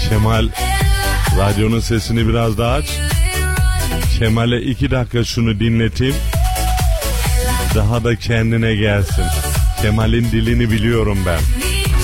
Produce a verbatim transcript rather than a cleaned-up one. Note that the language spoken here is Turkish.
Kemal, radyonun sesini biraz daha aç. Kemal'e iki dakika şunu dinleteyim. Daha da kendine gelsin. Kemal'in dilini biliyorum ben.